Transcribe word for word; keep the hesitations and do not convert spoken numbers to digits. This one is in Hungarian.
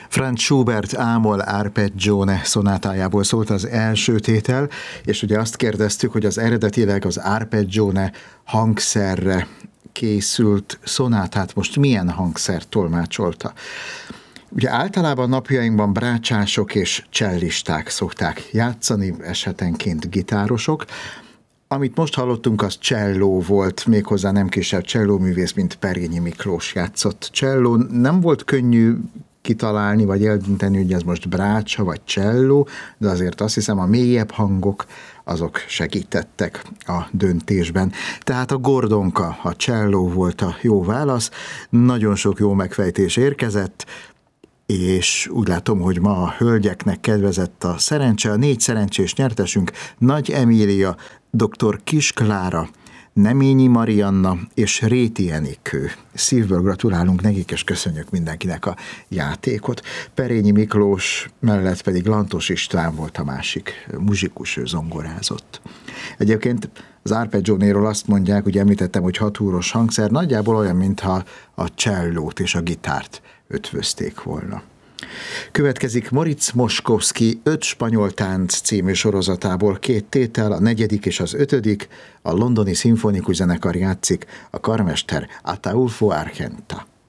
Franz Schubert Ámol Arpeggione szonátájából szólt az első tétel, és ugye azt kérdeztük, hogy az eredetileg az Arpeggione hangszerre készült szonátát most milyen hangszer tolmácsolta. Ugye általában napjainkban brácsások és cellisták szokták játszani, esetenként gitárosok. Amit most hallottunk, az cselló volt, méghozzá nem kisebb csellóművész, mint Perényi Miklós játszott cselló. Nem volt könnyű kitalálni, vagy eldönteni, hogy ez most brácsa, vagy cselló, de azért azt hiszem, a mélyebb hangok, azok segítettek a döntésben. Tehát a Gordonka, a cselló volt a jó válasz. Nagyon sok jó megfejtés érkezett, és úgy látom, hogy ma a hölgyeknek kedvezett a szerencse. A négy szerencsés nyertesünk Nagy Emília, dr. Kiss Klára, Neményi Marianna és Réti Enikő. Szívből gratulálunk nekik, és köszönjük mindenkinek a játékot. Perényi Miklós mellett pedig Lantos István volt a másik muzsikus, ő zongorázott. Egyébként az Arpeggionéról azt mondják, ugye említettem, hogy hatúros hangszer, nagyjából olyan, mintha a csellót és a gitárt ötvözték volna. Következik Moritz Moszkowski Öt spanyol tánc című sorozatából két tétel, a negyedik és az ötödik, a londoni szimfonikus zenekar játszik, a karmester Ataulfo Argenta.